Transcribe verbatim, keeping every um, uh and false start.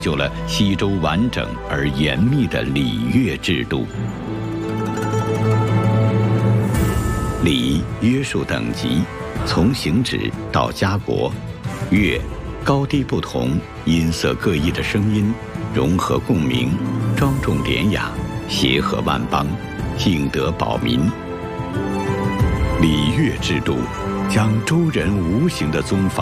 就了西周完整而严密的礼乐制度。礼约束等级，从行止到家国；乐高低不同、音色各异的声音，融合共鸣，庄重典雅，协和万邦，敬德保民。礼乐制度将周人无形的宗法